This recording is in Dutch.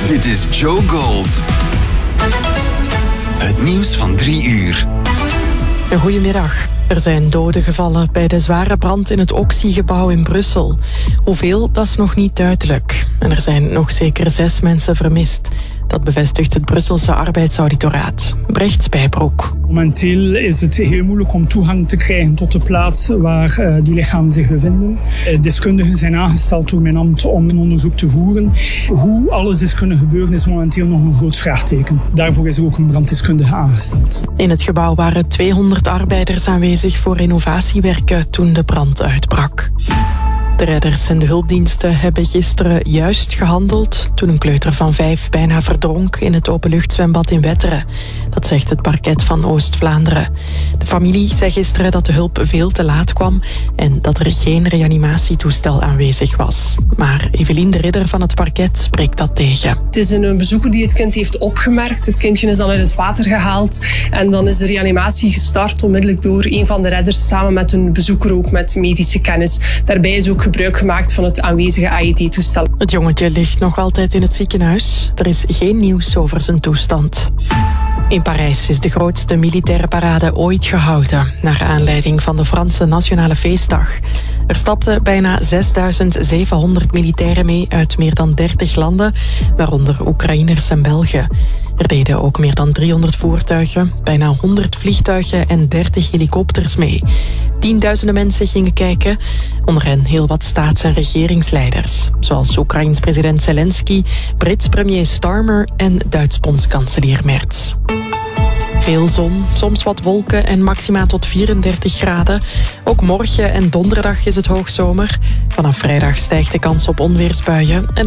Dit is Joe Gold. Het nieuws van 3 uur. Goedemiddag. Er zijn doden gevallen bij de zware brand in het Oxy-gebouw in Brussel. Hoeveel, dat is nog niet duidelijk. En er zijn nog zeker 6 mensen vermist. Dat bevestigt het Brusselse arbeidsauditoraat. Brecht Spijbroek. Momenteel is het heel moeilijk om toegang te krijgen tot de plaats waar die lichamen zich bevinden. Deskundigen zijn aangesteld door mijn ambt om een onderzoek te voeren. Hoe alles is kunnen gebeuren is momenteel nog een groot vraagteken. Daarvoor is er ook een branddeskundige aangesteld. In het gebouw waren 200 arbeiders aanwezig voor renovatiewerken toen de brand uitbrak. De redders en de hulpdiensten hebben gisteren juist gehandeld toen een kleuter van 5 bijna verdronk in het openluchtzwembad in Wetteren. Dat zegt het parket van Oost-Vlaanderen. De familie zei gisteren dat de hulp veel te laat kwam en dat er geen reanimatietoestel aanwezig was. Maar Evelien de Ridder van het parket spreekt dat tegen. Het is een bezoeker die het kind heeft opgemerkt. Het kindje is dan uit het water gehaald en dan is de reanimatie gestart onmiddellijk door een van de redders samen met een bezoeker ook met medische kennis. Daarbij is ook gebruik gemaakt van het aanwezige AED-toestel. Het jongetje ligt nog altijd in het ziekenhuis. Er is geen nieuws over zijn toestand. In Parijs is de grootste militaire parade ooit gehouden, naar aanleiding van de Franse Nationale Feestdag. Er stapten bijna 6.700 militairen mee uit meer dan 30 landen, waaronder Oekraïners en Belgen. Er deden ook meer dan 300 voertuigen, bijna 100 vliegtuigen en 30 helikopters mee. Tienduizenden mensen gingen kijken, onder hen heel wat staats- en regeringsleiders, zoals Oekraïns president Zelensky, Brits premier Starmer en Duits bondskanselier Merz. Veel zon, soms wat wolken en maxima tot 34 graden. Ook morgen en donderdag is het hoogzomer. Vanaf vrijdag stijgt de kans op onweersbuien.